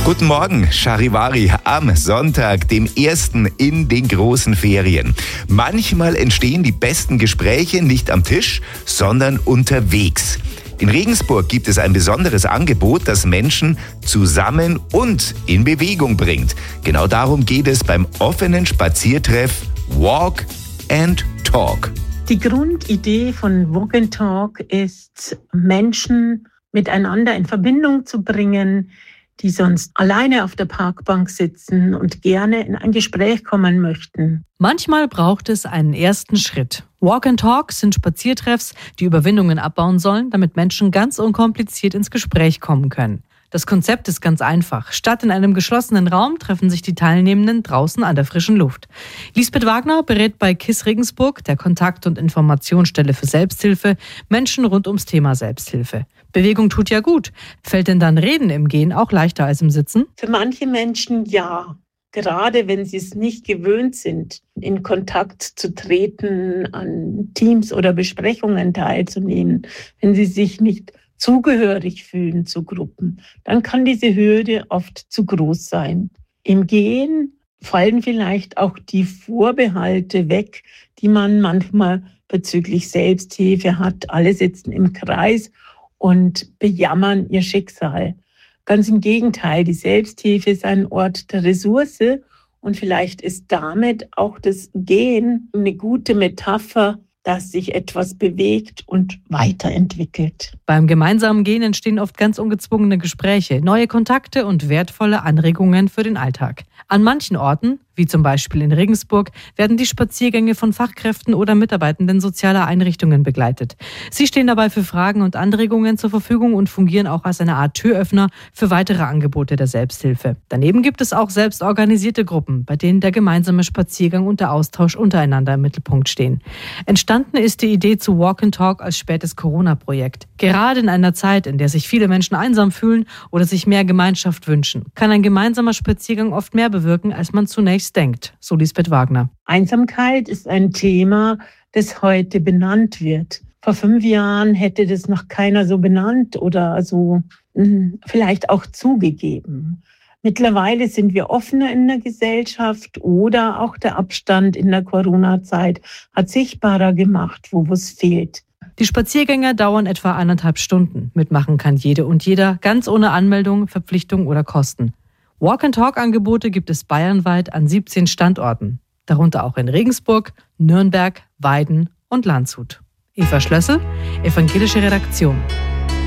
Guten Morgen, Charivari, am Sonntag, dem 1. in den großen Ferien. Manchmal entstehen die besten Gespräche nicht am Tisch, sondern unterwegs. In Regensburg gibt es ein besonderes Angebot, das Menschen zusammen und in Bewegung bringt. Genau darum geht es beim offenen Spaziertreff Walk and Talk. Die Grundidee von Walk and Talk ist, Menschen miteinander in Verbindung zu bringen, die sonst alleine auf der Parkbank sitzen und gerne in ein Gespräch kommen möchten. Manchmal braucht es einen ersten Schritt. Walk and Talk sind Spaziertreffs, die Überwindungen abbauen sollen, damit Menschen ganz unkompliziert ins Gespräch kommen können. Das Konzept ist ganz einfach. Statt in einem geschlossenen Raum treffen sich die Teilnehmenden draußen an der frischen Luft. Lisbeth Wagner berät bei KISS Regensburg, der Kontakt- und Informationsstelle für Selbsthilfe, Menschen rund ums Thema Selbsthilfe. Bewegung tut ja gut. Fällt denn dann Reden im Gehen auch leichter als im Sitzen? Für manche Menschen ja. Gerade wenn sie es nicht gewöhnt sind, in Kontakt zu treten, an Teams oder Besprechungen teilzunehmen, wenn sie sich nicht zugehörig fühlen zu Gruppen, dann kann diese Hürde oft zu groß sein. Im Gehen fallen vielleicht auch die Vorbehalte weg, die man manchmal bezüglich Selbsthilfe hat. Alle sitzen im Kreis und bejammern ihr Schicksal. Ganz im Gegenteil, die Selbsthilfe ist ein Ort der Ressource und vielleicht ist damit auch das Gehen eine gute Metapher, dass sich etwas bewegt und weiterentwickelt. Beim gemeinsamen Gehen entstehen oft ganz ungezwungene Gespräche, neue Kontakte und wertvolle Anregungen für den Alltag. An manchen Orten, wie zum Beispiel in Regensburg, werden die Spaziergänge von Fachkräften oder Mitarbeitenden sozialer Einrichtungen begleitet. Sie stehen dabei für Fragen und Anregungen zur Verfügung und fungieren auch als eine Art Türöffner für weitere Angebote der Selbsthilfe. Daneben gibt es auch selbstorganisierte Gruppen, bei denen der gemeinsame Spaziergang und der Austausch untereinander im Mittelpunkt stehen. Entstanden ist die Idee zu Walk and Talk als spätes Corona-Projekt. Gerade in einer Zeit, in der sich viele Menschen einsam fühlen oder sich mehr Gemeinschaft wünschen, kann ein gemeinsamer Spaziergang oft mehr bewirken, als man zunächst denkt, so Lisbeth Wagner. Einsamkeit ist ein Thema, das heute benannt wird. Vor 5 Jahren hätte das noch keiner so benannt oder so vielleicht auch zugegeben. Mittlerweile sind wir offener in der Gesellschaft oder auch der Abstand in der Corona-Zeit hat sichtbarer gemacht, wo es fehlt. Die Spaziergänge dauern etwa 1,5 Stunden. Mitmachen kann jede und jeder, ganz ohne Anmeldung, Verpflichtung oder Kosten. Walk-and-Talk-Angebote gibt es bayernweit an 17 Standorten, darunter auch in Regensburg, Nürnberg, Weiden und Landshut. Eva Schlössel, Evangelische Redaktion.